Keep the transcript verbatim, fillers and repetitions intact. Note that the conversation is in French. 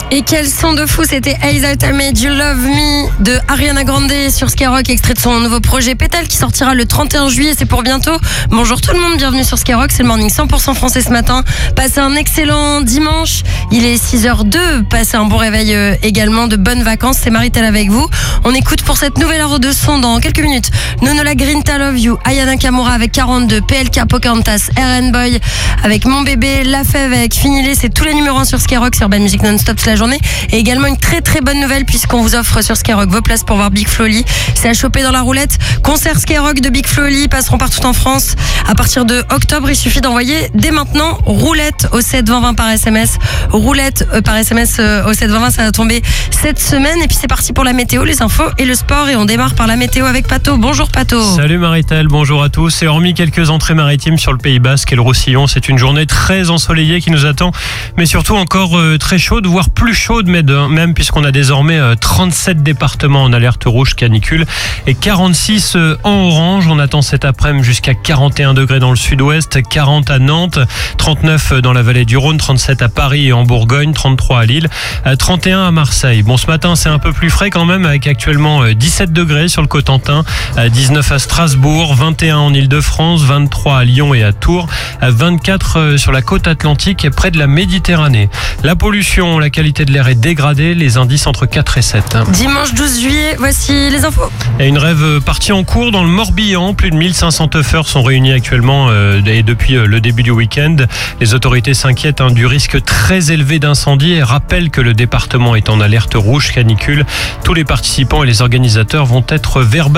Et quel son de fou, c'était Eyes Out I Made You Love Me de Ariana Grande sur Skyrock, extrait de son nouveau projet Pétale qui sortira le trente et un juillet, c'est pour bientôt. Bonjour tout le monde, bienvenue sur Skyrock, c'est le morning cent pour cent français ce matin. Passez un excellent dimanche, il est six heures deux, passez un bon réveil euh, également, de bonnes vacances, c'est Maritel avec vous. On écoute pour cette nouvelle heure de son dans quelques minutes Nonola Grinta Love You, Aya Nakamura avec quarante-deux, P L K Pocahontas, R N Boy avec Mon Bébé, La Fève avec Finilé, c'est tous les numéros un sur Skyrock, sur Urban Music Non-Stop toute la journée. Et également une très très bonne nouvelle puisqu'on vous offre sur Skyrock vos places pour voir Big Flo et Oli. C'est à choper dans la roulette. Concert Skyrock de Big Flo et Oli passeront partout en France. À partir de octobre, il suffit d'envoyer dès maintenant roulette au sept vingt vingt par S M S. Roulette euh, par S M S euh, au sept vingt vingt, ça va tomber cette semaine. Et puis c'est parti pour la météo, les infos et le sport. Et on démarre par la météo avec Pato. Bonjour Pato. Salut Maritel, bonjour à tous. Et hormis quelques entrées maritimes sur le Pays Basque et le Roussillon, c'est une journée très ensoleillée qui nous attend. Mais surtout encore euh, très chaude, voire plus chaude même, puisqu'on a désormais euh, trente-sept départements en alerte rouge canicule et quarante-six euh, en orange. On attend cet après-midi jusqu'à quarante et un degrés dans le sud-ouest, quarante à Nantes, trente-neuf dans la vallée du Rhône, trente-sept à Paris et en Bourgogne, trente-trois à Lille, trente et un à Marseille. Bon, ce matin, c'est un peu plus frais quand même, avec actuellement dix-sept degrés sur le Cotentin, dix-neuf à Strasbourg, vingt et un en Ile-de-France, vingt-trois à Lyon et à Tours, vingt-quatre sur la côte atlantique et près de la Méditerranée. La pollution, la qualité de l'air est dégradée, les indices entre quatre et sept. Dimanche douze juillet, voici les infos. Et une rêve partie en cours dans le Morbihan. Plus de mille cinq cents teufeurs sont réunis actuellement euh, et depuis euh, le début du week-end. Les autorités s'inquiètent hein, du risque très élevé d'incendie et rappellent que le département est en alerte rouge canicule. Tous les participants et les organisateurs vont être verbalisés.